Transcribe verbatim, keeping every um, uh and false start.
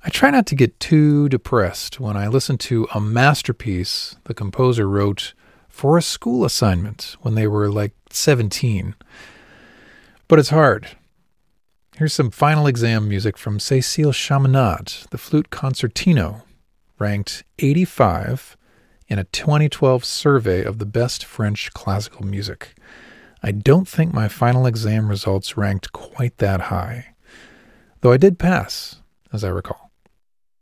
I try not to get too depressed when I listen to a masterpiece the composer wrote for a school assignment when they were like seventeen. But it's hard. Here's some final exam music from Cécile Chaminade, the flute concertino, ranked eighty-five in a twenty twelve survey of the best French classical music. I don't think my final exam results ranked quite that high, though I did pass, as I recall.